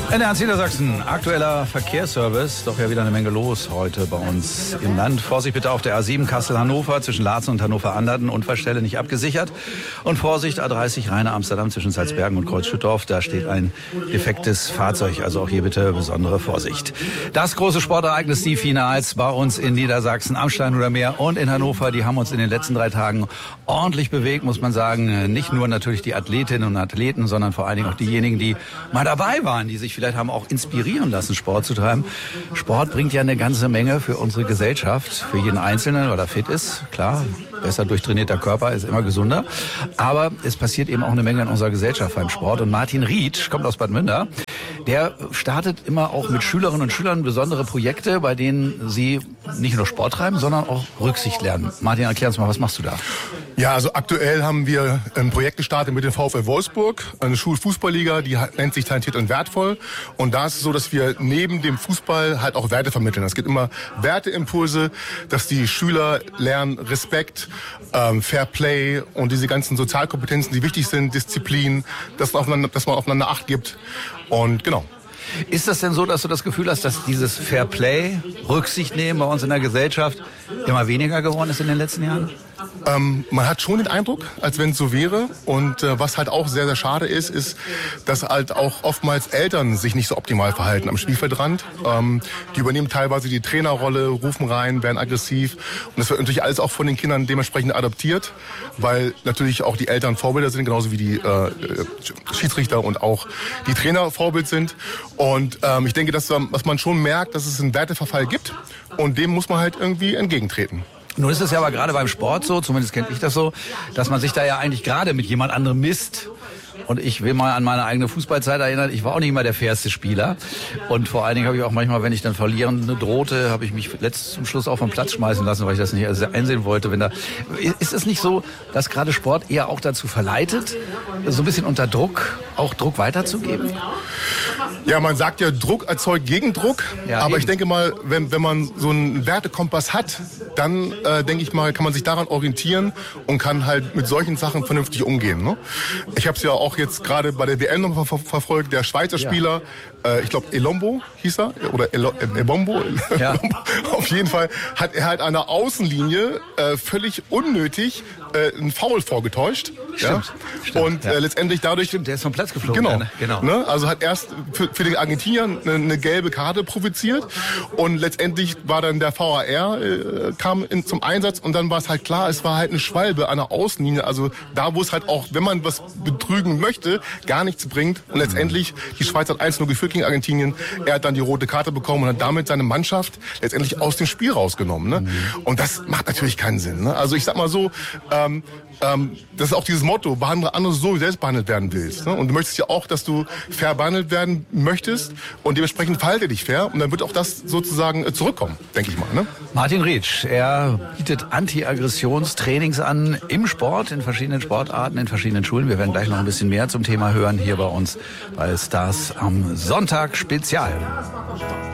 NDR Niedersachsen, aktueller Verkehrsservice, doch ja wieder eine Menge los heute bei uns im Land. Vorsicht bitte auf der A7 Kassel-Hannover zwischen Laatzen und Hannover-Anderten, Unfallstelle nicht abgesichert. Und Vorsicht A30 Rheine-Amsterdam zwischen Salzbergen und Kreuzschüttorf, da steht ein defektes Fahrzeug, also auch hier bitte besondere Vorsicht. Das große Sportereignis, die Finals bei uns in Niedersachsen, am Steinhuder und in Hannover, die haben uns in den letzten 3 Tagen ordentlich bewegt, muss man sagen. Nicht nur natürlich die Athletinnen und Athleten, sondern vor allen Dingen auch diejenigen, die mal dabei waren, die sich vielleicht haben auch inspirieren lassen, Sport zu treiben. Sport bringt ja eine ganze Menge für unsere Gesellschaft, für jeden Einzelnen, weil er fit ist. Klar, besser durchtrainierter Körper ist immer gesunder. Aber es passiert eben auch eine Menge in unserer Gesellschaft beim Sport. Und Martin Rietsch kommt aus Bad Münder. Der startet immer auch mit Schülerinnen und Schülern besondere Projekte, bei denen sie nicht nur Sport treiben, sondern auch Rücksicht lernen. Martin, erklär uns mal, was machst du da? Ja, also aktuell haben wir ein Projekt gestartet mit dem VfL Wolfsburg, eine Schulfußballliga, die nennt sich Talentiert und Wertvoll. Und da ist es so, dass wir neben dem Fußball halt auch Werte vermitteln. Es gibt immer Werteimpulse, dass die Schüler lernen Respekt, Fair Play und diese ganzen Sozialkompetenzen, die wichtig sind, Disziplin, dass man aufeinander Acht gibt. Und genau. Ist das denn so, dass du das Gefühl hast, dass dieses Fair Play, Rücksicht nehmen bei uns in der Gesellschaft immer weniger geworden ist in den letzten Jahren? Man hat schon den Eindruck, als wenn es so wäre. Und was halt auch sehr, sehr schade ist, dass halt auch oftmals Eltern sich nicht so optimal verhalten am Spielfeldrand. Die übernehmen teilweise die Trainerrolle, rufen rein, werden aggressiv. Und das wird natürlich alles auch von den Kindern dementsprechend adaptiert, weil natürlich auch die Eltern Vorbilder sind, genauso wie die Schiedsrichter und auch die Trainer Vorbild sind. Und ich denke, dass man schon merkt, dass es einen Werteverfall gibt. Und dem muss man halt irgendwie entgegentreten. Nun ist es ja aber gerade beim Sport so, zumindest kenne ich das so, dass man sich da ja eigentlich gerade mit jemand anderem misst. Und ich will mal an meine eigene Fußballzeit erinnern, ich war auch nicht immer der fairste Spieler. Und vor allen Dingen habe ich auch manchmal, wenn ich dann Verlierende drohte, habe ich mich zum Schluss auch vom Platz schmeißen lassen, weil ich das nicht einsehen wollte. Ist es nicht so, dass gerade Sport eher auch dazu verleitet, so ein bisschen unter Druck, auch Druck weiterzugeben? Ja, man sagt ja, Druck erzeugt Gegendruck. Ja, aber eben. Ich denke mal, wenn man so einen Wertekompass hat, dann denke ich mal, kann man sich daran orientieren und kann halt mit solchen Sachen vernünftig umgehen. Ne? Ich habe es ja auch jetzt gerade bei der WM noch verfolgt, der Schweizer Spieler, ich glaube Elombo hieß er, oder Ebombo. Ja. Auf jeden Fall hat er halt an der Außenlinie völlig unnötig einen Foul vorgetäuscht. Stimmt. Und letztendlich dadurch... Stimmt, der ist vom Platz geflogen. Genau. Ne? Also hat erst für den Argentinier eine gelbe Karte provoziert und letztendlich war dann der VAR, kam zum Einsatz und dann war es halt klar, es war halt eine Schwalbe an der Außenlinie, also da, wo es halt auch, wenn man was betrügen möchte, gar nichts bringt und letztendlich, die Schweiz hat 1-0 geführt gegen Argentinien, er hat dann die rote Karte bekommen und hat damit seine Mannschaft letztendlich aus dem Spiel rausgenommen. Ne? Und das macht natürlich keinen Sinn. Ne? Also ich sag mal so, das ist auch dieses Motto, behandle andere so, wie du selbst behandelt werden willst. Ne? Und du möchtest ja auch, dass du fair behandelt werden möchtest und dementsprechend verhalte dich fair und dann wird auch das sozusagen zurückkommen, denke ich mal. Ne? Martin Rietsch, er bietet Anti-Aggressionstrainings an im Sport, in verschiedenen Sportarten, in verschiedenen Schulen. Wir werden gleich noch ein bisschen mehr zum Thema hören hier bei uns bei Stars am Sonntag Spezial.